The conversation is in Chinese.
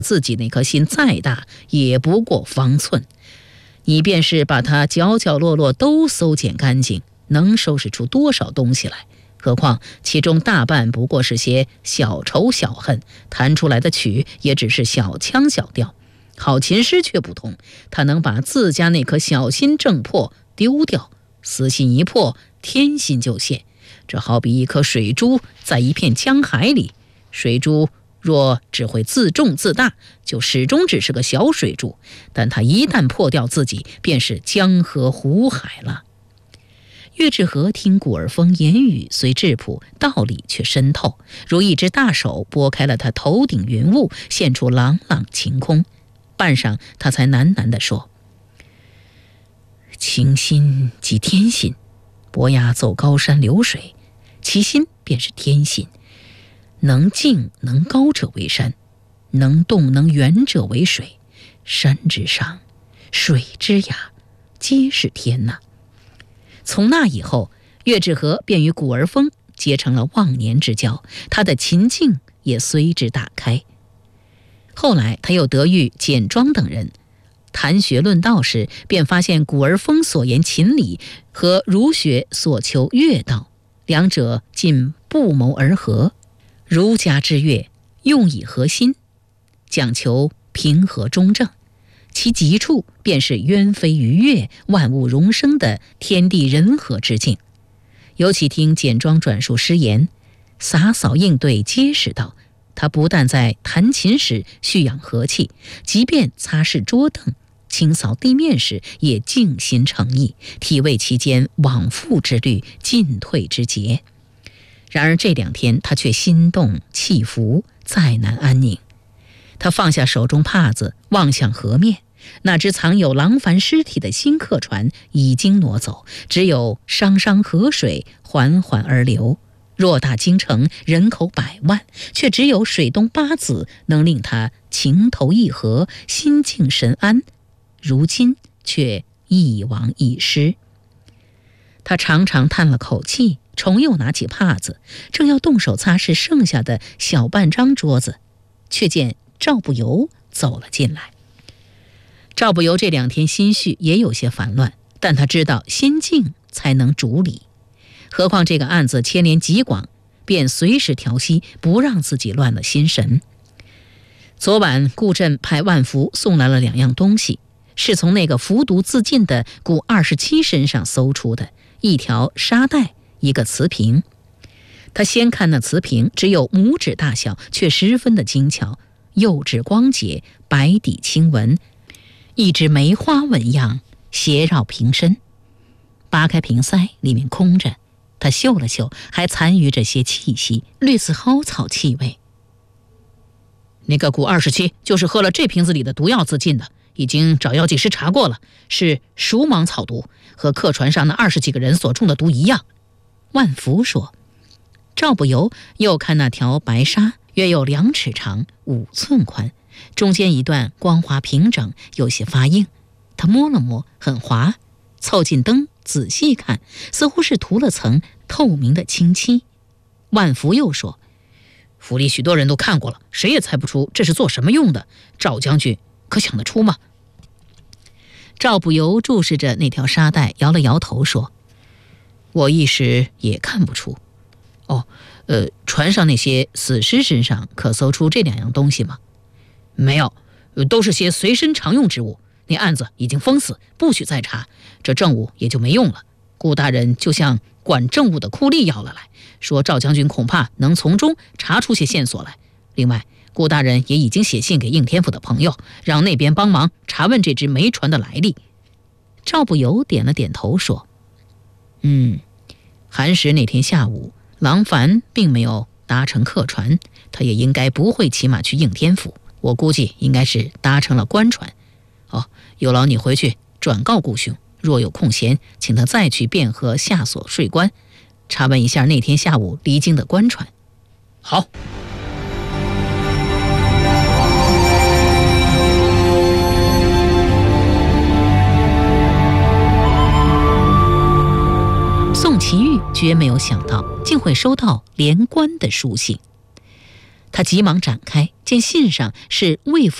自己那颗心再大，也不过方寸。你便是把它角角落落都搜检干净，能收拾出多少东西来？何况其中大半不过是些小仇小恨，弹出来的曲也只是小腔小调。好琴师却不同，他能把自家那颗小心挣破丢掉，私心一破，天心就现。这好比一颗水珠在一片江海里，水珠若只会自重自大，就始终只是个小水珠，但它一旦破掉自己，便是江河湖海了。岳志和听古儿风言语虽质朴，道理却深透，如一只大手拨开了他头顶云雾，现出朗朗晴空。半晌，他才喃喃地说：情心即天心，伯牙走高山流水，其心便是天心。能静能高者为山，能动能圆者为水。山之上，水之下，皆是天呐。从那以后，岳志和便与古儿风结成了忘年之交，他的琴境也随之打开。后来他又得遇简庄等人，谈学论道时，便发现古儿风所言琴理和儒学所求乐道，两者竟不谋而合。儒家之乐用以和心，讲求平和中正，其极处便是鸢飞鱼跃、万物荣生的天地人和之境。尤其听简庄转述诗言，洒扫应对皆是道。他不但在弹琴时蓄养和气，即便擦拭桌凳、清扫地面时，也静心诚意，体味其间往复之律、进退之节。然而这2天，他却心动气浮，再难安宁。他放下手中帕子，望向河面，那只藏有郎凡尸体的新客船已经挪走，只有汤汤河水缓缓而流。偌大京城，人口100万，却只有水东8子能令他情投意合，心静神安。如今却一亡一失。他长长叹了口气，重又拿起帕子，正要动手擦拭剩下的小半张桌子，却见赵不由走了进来。赵不由这2天心绪也有些烦乱，但他知道心静才能主理，何况这个案子牵连极广，便随时调息，不让自己乱了心神。昨晚顾镇派万福送来了2样东西，是从那个服毒自尽的顾27身上搜出的，一条沙袋，一个瓷瓶。他先看那瓷瓶，只有拇指大小，却十分的精巧，釉质光洁，白底青纹，一只梅花纹样斜绕瓶身。扒开瓶塞，里面空着，他嗅了嗅，还残余着些气息，略似蒿草气味。那个顾27就是喝了这瓶子里的毒药自尽的，已经找药剂师查过了，是鼠蟒草毒，和客船上那20几个人所中的毒一样。万福说。赵不由又看那条白纱，约有2尺长，5寸宽，中间一段光滑平整，有些发硬。他摸了摸，很滑，凑近灯仔细看，似乎是涂了层透明的清漆。万福又说，府里许多人都看过了，谁也猜不出这是做什么用的，赵将军可想得出吗？赵不由注视着那条纱带，摇了摇头说，我一时也看不出。船上那些死尸身上可搜出这2样东西吗？没有，都是些随身常用之物。那案子已经封死，不许再查，这证物也就没用了。顾大人就向管政务的库吏要了来，说赵将军恐怕能从中查出些线索来。另外，顾大人也已经写信给应天府的朋友，让那边帮忙查问这只煤船的来历。赵不由点了点头说，寒食那天下午，郎凡并没有搭乘客船，他也应该不会骑马去应天府，我估计应该是搭乘了官船。有劳你回去转告顾兄，若有空闲，请他再去汴河下所税关，查问一下那天下午离京的官船。好。宋祁煜绝没有想到，竟会收到连官的书信。 他急忙展开，见信上是魏府